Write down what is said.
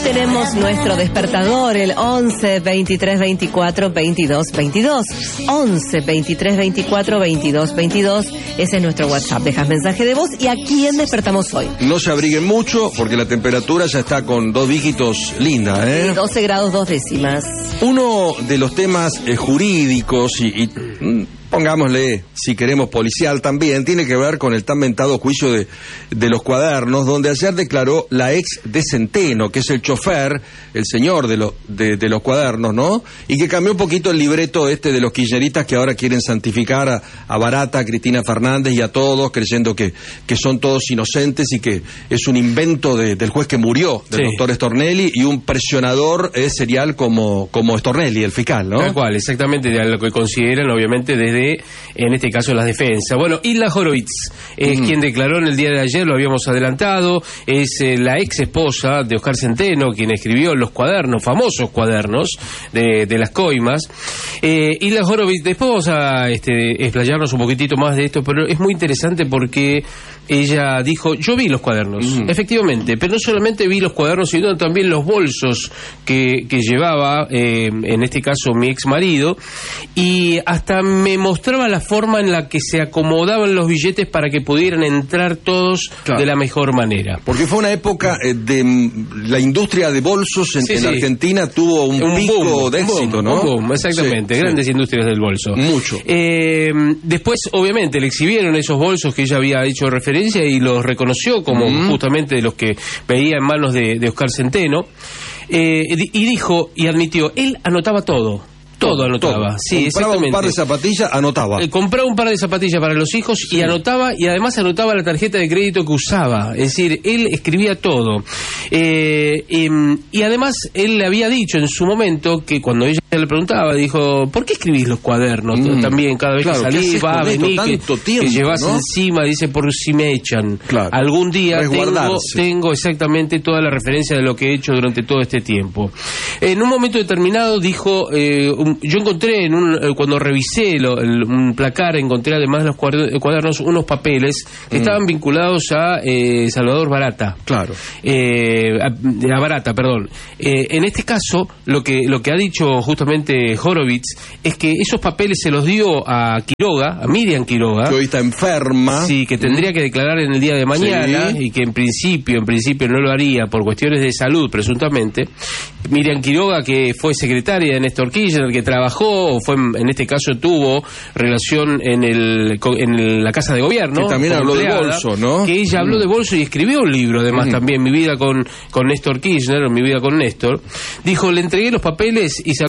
tenemos nuestro despertador, el 11 23 24 22 22. 11 23 24 22 22. Ese es nuestro WhatsApp. Dejas mensaje de voz. ¿Y a quién despertamos hoy? No se abriguen mucho porque la temperatura ya está con 2 dígitos linda, ¿eh? 12 grados 2 décimas. Uno de los temas jurídicos y pongámosle, si queremos policial también, tiene que ver con el tan mentado juicio de los cuadernos, donde ayer declaró la ex de Centeno, que es el chofer, el señor de los cuadernos, ¿no? Y que cambió un poquito el libreto de los kirchneristas que ahora quieren santificar a Barata, a Cristina Fernández y a todos, creyendo que son todos inocentes y que es un invento del juez que murió, del doctor Stornelli, y un presionador serial como Stornelli, el fiscal, ¿no? Tal cual, exactamente, de lo que consideran, obviamente, desde, en este caso, las defensas. Bueno, Hilda Horowitz es quien declaró en el día de ayer, lo habíamos adelantado, es la ex esposa de Oscar Centeno, quien escribió los cuadernos, famosos cuadernos de las coimas. Hilda Horowitz, después vamos a explayarnos un poquitito más de esto, pero es muy interesante porque ella dijo, yo vi los cuadernos, efectivamente, pero no solamente vi los cuadernos, sino también los bolsos que llevaba, en este caso, mi ex marido, y hasta me mostraba la forma en la que se acomodaban los billetes para que pudieran entrar todos de la mejor manera. Porque fue una época de la industria de bolsos en Argentina tuvo un pico boom, de éxito, ¿no? Un boom, exactamente, grandes industrias del bolso. Mucho. Después, obviamente, le exhibieron esos bolsos que ella había hecho referencia y los reconoció como justamente de los que veía en manos de Oscar Centeno, y dijo y admitió, él anotaba todo. Todo anotaba. Sí, compraba un par de zapatillas, anotaba. Compraba un par de zapatillas para los hijos y anotaba, y además anotaba la tarjeta de crédito que usaba. Es decir, él escribía todo. Y además, él le había dicho en su momento que cuando ella le preguntaba, dijo, ¿por qué escribís los cuadernos también cada vez que salís, va a venir, que llevas encima? Dice, por si me echan. Algún día tengo exactamente toda la referencia de lo que he hecho durante todo este tiempo. En un momento determinado dijo, yo encontré cuando revisé un placar, encontré además de los cuadernos unos papeles que estaban vinculados a Salvador Barata. A Barata, perdón. En este caso, lo que ha dicho justamente Horowitz es que esos papeles se los dio a Quiroga, a Miriam Quiroga, que hoy está enferma. Sí, que tendría que declarar en el día de mañana y que en principio no lo haría por cuestiones de salud, presuntamente. Miriam Quiroga, que fue secretaria de Néstor Kirchner, que trabajó, en este caso tuvo relación en la Casa de Gobierno. Que también habló de bolso, ¿no? Que ella habló de bolso y escribió un libro, además, también, Mi vida con Néstor Kirchner, o Mi vida con Néstor. Dijo, le entregué los papeles y se